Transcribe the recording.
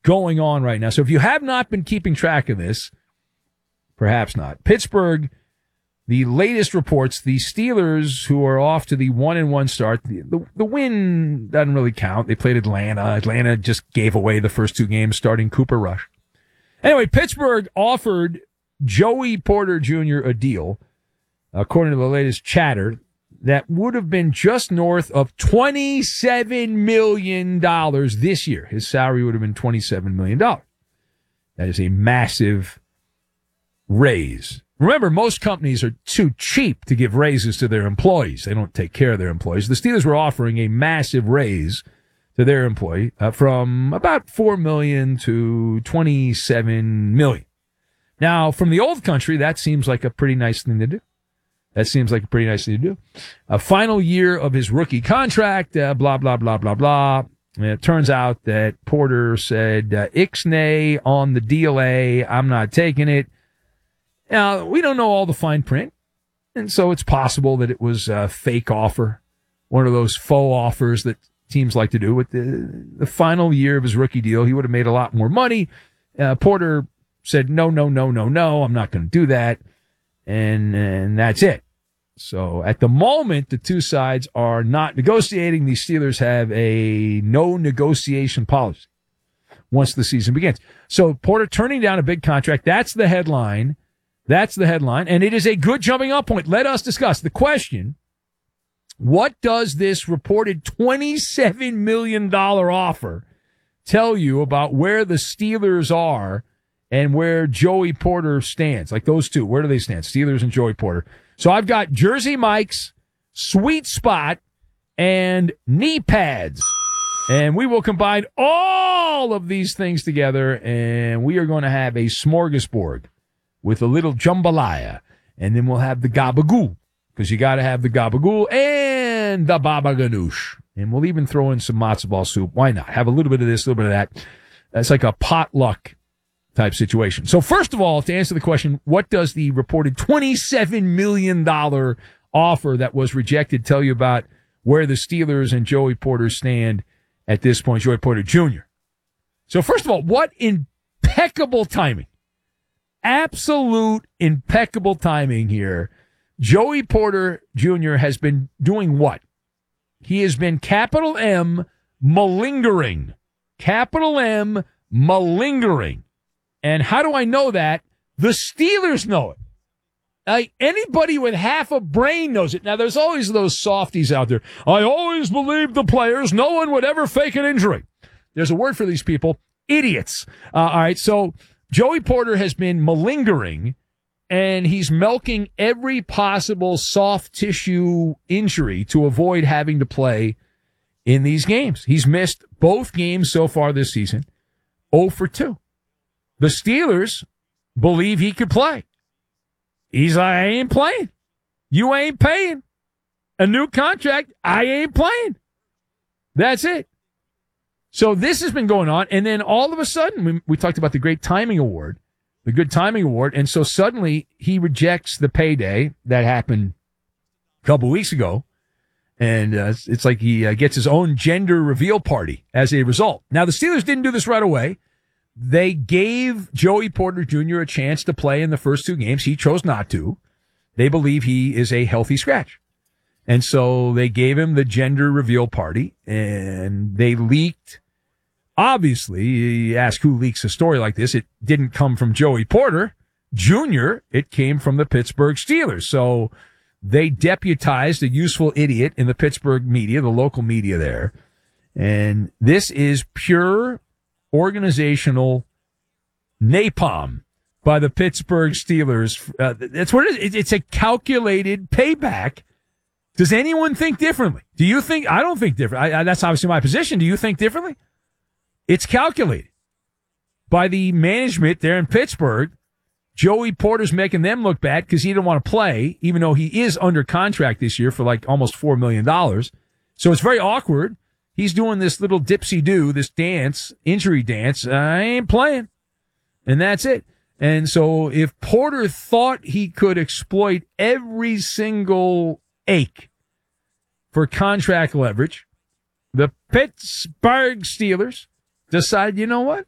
going on right now. So if you have not been keeping track of this, perhaps not. Pittsburgh, the latest reports, the Steelers, who are off to the 1-1 start, the win doesn't really count. They played Atlanta. Atlanta just gave away the first two games starting Cooper Rush. Anyway, Pittsburgh offered Joey Porter Jr. a deal, according to the latest chatter, that would have been just north of $27 million this year. His salary would have been $27 million. That is a massive raise. Remember, most companies are too cheap to give raises to their employees. They don't take care of their employees. The Steelers were offering a massive raise to their employee from about $4 million to $27 million. Now, from the old country, that seems like a pretty nice thing to do. A final year of his rookie contract, blah, blah, blah, blah, blah. And it turns out that Porter said, Ixnay on the deal A, I'm not taking it. Now, we don't know all the fine print, and so it's possible that it was a fake offer, one of those faux offers that teams like to do. With the final year of his rookie deal, he would have made a lot more money. Porter said, no, I'm not going to do that, and that's it. So at the moment, the two sides are not negotiating. The Steelers have a no negotiation policy once the season begins. So Porter turning down a big contract, that's the headline. And it is a good jumping off point. Let us discuss the question. What does this reported $27 million offer tell you about where the Steelers are and where Joey Porter stands? Like those two, where do they stand? Steelers and Joey Porter. So I've got Jersey Mike's Sweet Spot and knee pads. And we will combine all of these things together, and we are going to have a smorgasbord with a little jambalaya. And then we'll have the gabagoo, because you got to have the gabagool and the baba ganoush. And we'll even throw in some matzo ball soup. Why not? Have a little bit of this, a little bit of that. It's like a potluck type situation. So first of all, to answer the question, what does the reported $27 million offer that was rejected tell you about where the Steelers and Joey Porter stand at this point, Joey Porter Jr.? So first of all, what impeccable timing. Absolute impeccable timing here. Joey Porter Jr. has been doing what? He has been capital M malingering. Capital M malingering. And how do I know that? The Steelers know it. Like anybody with half a brain knows it. Now, there's always those softies out there. I always believed the players. No one would ever fake an injury. There's a word for these people. Idiots. All right, so Joey Porter has been malingering, and he's milking every possible soft tissue injury to avoid having to play in these games. He's missed both games so far this season, 0 for 2. The Steelers believe he could play. He's like, I ain't playing. You ain't paying a new contract. I ain't playing. That's it. So this has been going on, and then all of a sudden, we talked about the great timing award, the good timing award, and so suddenly he rejects the payday that happened a couple weeks ago, and it's like he gets his own gender reveal party as a result. Now, the Steelers didn't do this right away. They gave Joey Porter Jr. a chance to play in the first two games. He chose not to. They believe he is a healthy scratch. And so they gave him the gender reveal party, and they leaked. Obviously, you ask who leaks a story like this. It didn't come from Joey Porter Jr. It came from the Pittsburgh Steelers. So they deputized a useful idiot in the Pittsburgh media, the local media there. And this is pure organizational napalm by the Pittsburgh Steelers. That's what it is. It's a calculated payback. Does anyone think differently? Do you think? I don't think different. That's obviously my position. Do you think differently? It's calculated by the management there in Pittsburgh. Joey Porter's making them look bad because he didn't want to play, even though he is under contract this year for like almost $4 million. So it's very awkward. He's doing this little dipsy-do, this dance, injury dance. I ain't playing. And that's it. And so if Porter thought he could exploit every single ache for contract leverage, the Pittsburgh Steelers decide, you know what?